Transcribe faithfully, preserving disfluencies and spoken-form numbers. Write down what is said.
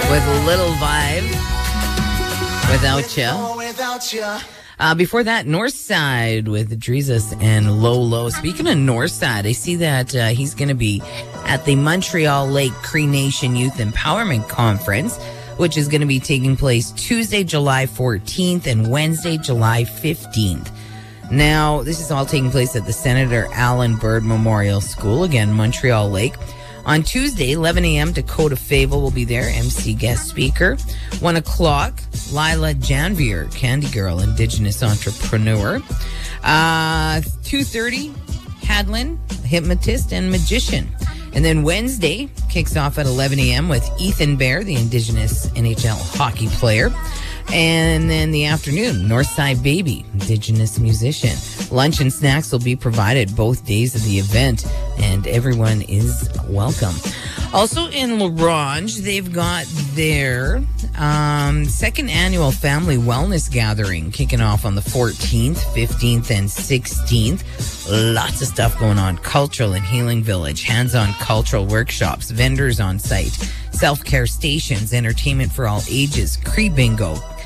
with Little Vibe. Without Ya. Without ya. Uh, before that, Northside with Drezus and Lolo. Speaking of Northside, I see that uh, he's going to be at the Montreal Lake Cree Nation Youth Empowerment Conference, which is going to be taking place Tuesday, July fourteenth and Wednesday, July fifteenth. Now, this is all taking place at the Senator Allen Bird Memorial School, again, Montreal Lake. On Tuesday, eleven a.m., Dakota Fable will be there, M C guest speaker. one o'clock, Lila Janvier, Candy Girl, Indigenous entrepreneur. Uh, two thirty, Hadlin, hypnotist and magician. And then Wednesday kicks off at eleven a.m. with Ethan Bear, the Indigenous N H L hockey player. And then the afternoon, Northside Baby, Indigenous musician. Lunch and snacks will be provided both days of the event, and everyone is welcome. Also in La Ronge, they've got their um, second annual family wellness gathering kicking off on the fourteenth, fifteenth, and sixteenth. Lots of stuff going on. Cultural and Healing Village, hands-on cultural workshops, vendors on site, self-care stations, entertainment for all ages, Cree Bingo,